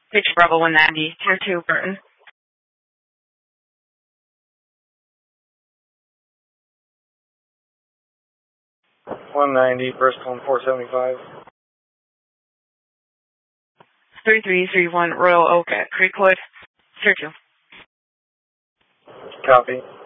Picture Bravo 190, Tier 2, Burton. 190, first home 475. 3331 Royal Oak at Creekwood, Tier 2. Copy.